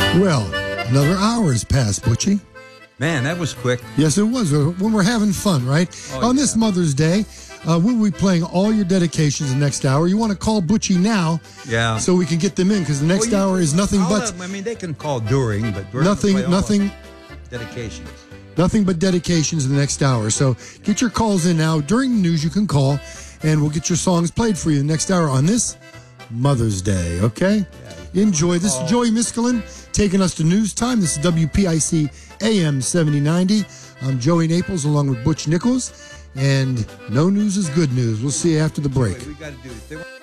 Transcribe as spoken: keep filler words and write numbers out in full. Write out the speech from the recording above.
Well, another hour has passed, Butchie. Man, that was quick. Yes, it was. When we're having fun, right? Oh, On yeah. this Mother's Day, uh, we'll be playing all your dedications the next hour. You want to call Butchie now Yeah. so we can get them in, because the next Well, you- hour is nothing I'll but let- I mean, they can call during, but we're nothing, gonna play all nothing, the dedications. nothing but dedications in the next hour. So get your calls in now. During the news, you can call, and we'll get your songs played for you the next hour on this Mother's Day, okay? Yeah, Enjoy. This is Joey Miskelin taking us to news time. This is W P I C A M seventy ninety. I'm Joey Naples along with Butch Nichols, and no news is good news. We'll see you after the break. Wait, we got to do this. They want-